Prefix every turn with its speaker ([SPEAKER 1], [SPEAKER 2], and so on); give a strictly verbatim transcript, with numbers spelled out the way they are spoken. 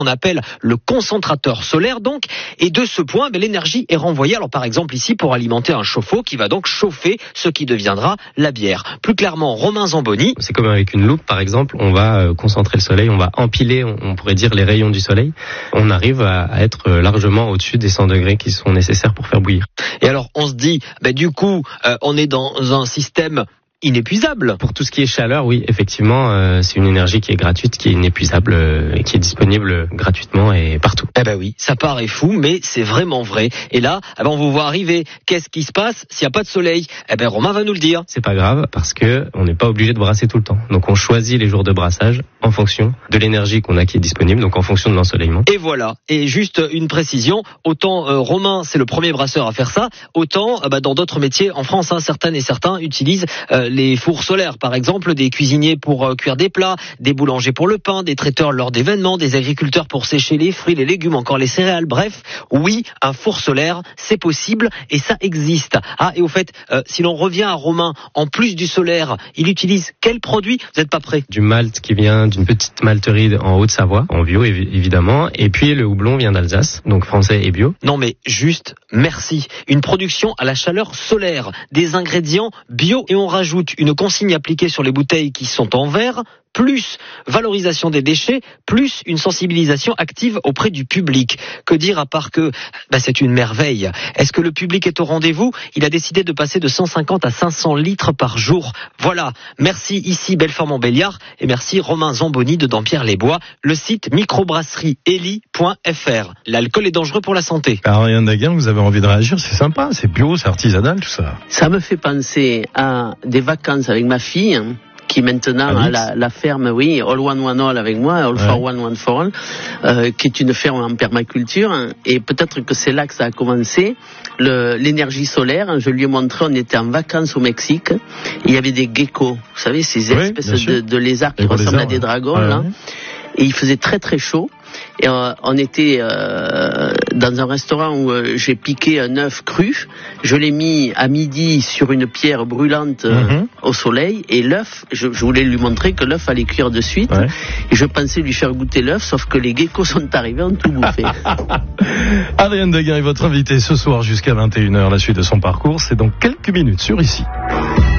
[SPEAKER 1] On appelle le concentrateur solaire donc, et de ce point, ben, l'énergie est renvoyée. Alors par exemple ici pour alimenter un chauffe-eau qui va donc chauffer ce qui deviendra la bière. Plus clairement, Romain Zamboni.
[SPEAKER 2] C'est comme avec une loupe par exemple, on va concentrer le soleil, on va empiler, on pourrait dire les rayons du soleil. On arrive à être largement au-dessus des cent degrés qui sont nécessaires pour faire bouillir.
[SPEAKER 1] Et alors on se dit, ben, du coup, euh, on est dans un système inépuisable.
[SPEAKER 2] Pour tout ce qui est chaleur, oui, effectivement, euh, c'est une énergie qui est gratuite, qui est inépuisable euh, et qui est disponible gratuitement et partout.
[SPEAKER 1] Eh ben oui, ça paraît fou, mais c'est vraiment vrai. Et là, eh ben on vous voit arriver. Qu'est-ce qui se passe s'il n'y a pas de soleil? Eh ben Romain va nous le dire.
[SPEAKER 2] C'est pas grave parce que on n'est pas obligé de brasser tout le temps. Donc on choisit les jours de brassage en fonction de l'énergie qu'on a qui est disponible, donc en fonction de l'ensoleillement.
[SPEAKER 1] Et voilà. Et juste une précision, autant euh, Romain c'est le premier brasseur à faire ça, autant euh, bah, dans d'autres métiers en France, hein, certaines et certains utilisent euh, les fours solaires, par exemple, des cuisiniers pour euh, cuire des plats, des boulangers pour le pain, des traiteurs lors d'événements, des agriculteurs pour sécher les fruits, les légumes, encore les céréales. Bref, oui, un four solaire, c'est possible et ça existe. Ah, et au fait, euh, si l'on revient à Romain, en plus du solaire, il utilise quel produit? Vous n'êtes pas prêt?
[SPEAKER 2] Du malt qui vient d'une petite malterie en Haute-Savoie, en bio évi- évidemment, et puis le houblon vient d'Alsace, donc français et bio.
[SPEAKER 1] Non mais juste, merci. Une production à la chaleur solaire, des ingrédients bio et on rajoute une consigne appliquée sur les bouteilles qui sont en verre, plus valorisation des déchets, plus une sensibilisation active auprès du public. Que dire à part que bah, c'est une merveille. Est-ce que le public est au rendez-vous? Il a décidé de passer de cent cinquante à cinq cents litres par jour. Voilà. Merci ici Belfort-Montbéliard et merci Romain Zamboni de Dampierre-les-Bois. Le site microbrasserie eli point f r. L'alcool est dangereux pour la santé.
[SPEAKER 3] Ariane Daguin, vous avez envie de réagir? C'est sympa, c'est bio, c'est artisanal, tout ça.
[SPEAKER 4] Ça me fait penser à des vacances avec ma fille, hein, qui maintenant a la, la ferme, oui, All One One All avec moi, All ouais. for One One for All, euh, qui est une ferme en permaculture, hein, et peut-être que c'est là que ça a commencé. Le, l'énergie solaire, hein, je lui ai montré, on était en vacances au Mexique, il y avait des geckos, vous savez, ces oui, espèces de, de lézards qui ressemblent lézards, à des dragons, ouais. là, ouais. Et il faisait très très chaud. Et euh, on était euh, dans un restaurant où euh, j'ai piqué un œuf cru, je l'ai mis à midi sur une pierre brûlante euh, mm-hmm. au soleil, et l'œuf, je, je voulais lui montrer que l'œuf allait cuire de suite, ouais. et je pensais lui faire goûter l'œuf, sauf que les geckos sont arrivés, ont tout bouffé.
[SPEAKER 3] Adrienne Daguin est votre invitée ce soir jusqu'à vingt et une heures, la suite de son parcours, c'est dans quelques minutes sur Ici.